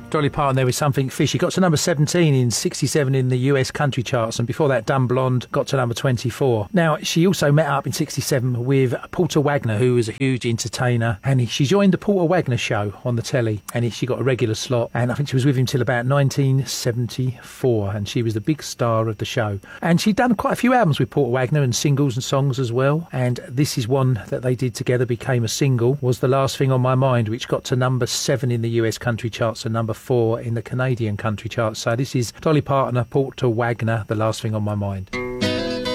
Dolly Parton there with Something Fishy. Got to number 17 in 67 in the US country charts, and before that Dumb Blonde got to number 24. Now, she also met up in 67 with Porter Wagner, who was a huge entertainer, and she joined the Porter Wagner show on the telly, and she got a regular slot, and I think she was with him till about 1974, and she was the big star of the show. And she'd done quite a few albums with Porter Wagner and singles and songs as well, and this is one that they did together, became a single, was The Last Thing on My Mind, which got to number 7 in the US country charts and number 4 in the Canadian country charts. So this is Dolly Parton, Porter Wagner, The Last Thing on My Mind.